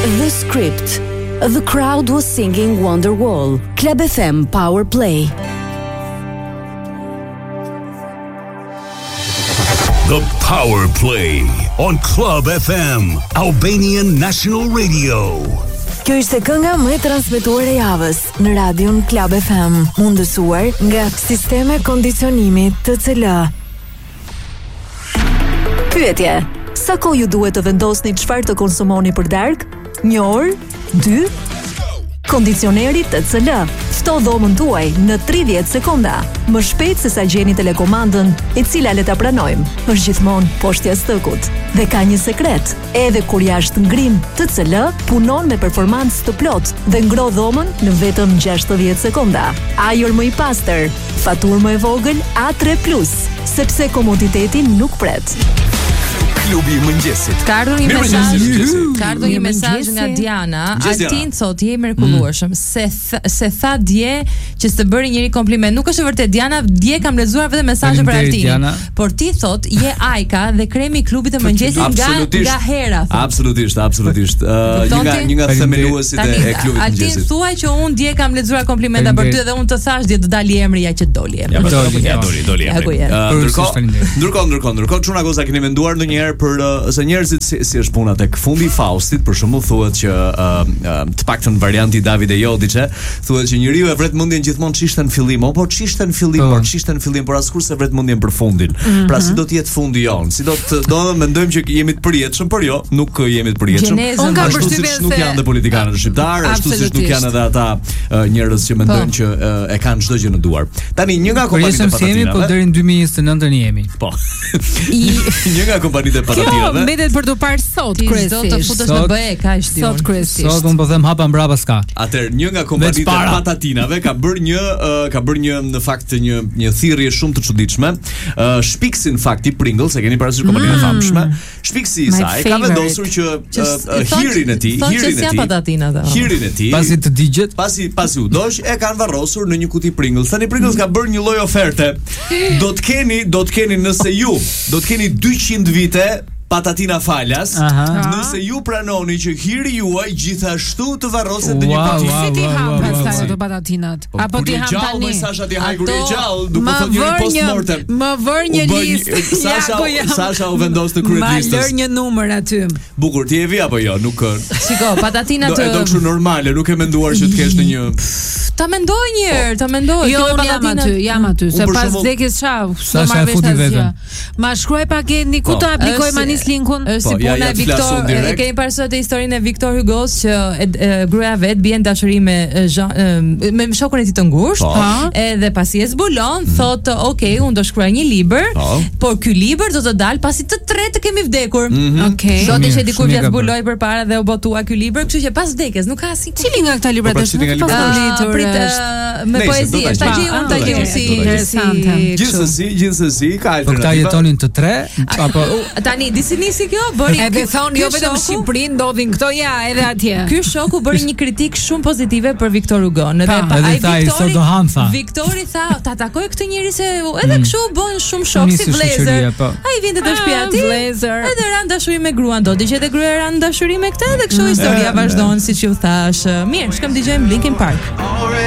The Script. The crowd was singing Wonderwall. Club FM Power Play. The Power Play on Club FM, Albanian National Radio. Kjo ishte kënga më e transmetuar e javës në radion Club FM, mundësuar nga Sisteme Kondicionimi TCL. Pyetje: sa kohë ju duhet të vendosni çfarë të konsumoni për darkë? 1 orë? 2? Kondicioneri TCL fto dhomën tuaj në 30 sekonda, më shpejt se sa gjeni telekomandën, e cila le ta pranojmë, është gjithmonë poshtë jastëkut. Dhe ka një sekret: edhe kur jashtë ngrim, TCL punon me performancë të plotë dhe ngro dhomën në vetëm 60 sekonda. Ajër më i pastër, faturë më e vogël, A3+, sepse komoditeti nuk pret. Klubi i mëngjesit. Ka ardhur një mesazh nga Diana. Altin thotë je mrekullueshëm. Se tha dje që s'të bëri njëri kompliment. Nuk është e vërtet Diana, dje kam lexuar vetëm mesazhe për Altinin. Por ti thotë je Ajka dhe kremi i klubit të mëngjesit nga hera. Absolutisht. Një nga themeluesit e klubit të mëngjesit. Altin thuaj që unë dje kam lexuar komplimenta për ty dhe unë të thash dje do dali emri ja që doli emri. Doli emri. Ndërkohë çuna goza keni menduar ndonjëherë për se njerëzit si është puna tek fundi i Faustit, për shembull thuhet që të paktën varianti Davide Jodiçe thuhet që njeriu e vret mendjen gjithmonë çishte në fillim, çishte në fillim, por askurse vret mendjen për fundin. Pra si do të jetë fundi jon? Si do mendojmë që jemi të përjetshëm, por jo, nuk jemi të përjetshëm. Ashtu siç nuk janë dhe politikanët shqiptar, ashtu siç nuk janë edhe ata njerëz që mendojnë që e kanë çdo gjë në duar. Tani një nga kompanitë patatinave, po deri në 2029 jemi. Po. Një nga kompanitë patatinave. Mbetet për të parë sot kryesisht. Do të futesh në BE kaq diun. Sot kryesisht. Sot un po them hapa mbrapa s'ka. Atëherë një nga kompanitë patatinave ka bërë një në fakt një thirrje shumë të çuditshme. Shpiksi në fakt i Pringles, e keni parasysh kompaninë e famshme. Shpiksi i saj ka vendosur që hirin e tij, pasi të digjet, pasi u dosh, e kanë varrosur në një kuti Pringles. Tani Pringles ka bërë një lloj oferte. Do të keni nëse ju do të keni 200 vite patatina falas, nëse ju pranoni që hiri juaj gjithashtu të varroset në një kuti. Si ti ham pastaj ato patatinat? Apo ti ham tani? Mesazha ti hajgur i gjallë, duke thënë një postmortem. Më vër një listë. Sasha u vendos të kryet listës. Ma lër një numër aty. Bukur, ti e vi apo jo? Nuk. Shiko, patatinat do kështu normale, nuk e menduar që të kesh në një. Ta mendoj një herë, ta mendoj. Jo, jam aty, se pas vdekjes çau. Sasha e futi vetëm. Ma shkruaj paketin, ku ta aplikoj manis linkun. Është si puna e Viktor. Keni parasysh historinë e Viktor Hugos që gruaja vet bie në dashuri me shokun e tij të ngushtë, edhe pasi e zbulon, thotë, "Ok, unë do shkruaj një libër, por ky libër do të dalë pasi të tretë kemi vdekur." Okej. Do të ishte dikur vjet zbuloi përpara dhe u botua ky libër, kështu që pas vdekjes nuk ka asnjë. Cili nga këta libra është më favoritur? Me poezi, ta gjej si interesante. Gjithsesi ka alternativa. Po këta jetonin të tre apo tani disi nisi kjo bëri. Edhe thonë jo vetëm në Shqipëri ndodhin këto edhe atje. Ky shoku bëri një kritik shumë pozitive për Viktor Hugon. Viktori tha, ta takoj këtë njerëz se edhe kështu bën shumë shok si vlezër. Ai vinte te shtëpia e tij. Edhe ran dashuri me gruan, do diçë edhe gruaja ran dashuri me këtë, dhe kështu historia vazhdon siç ju thash. Mirë, shkëm dëgjojmë Linkin Park.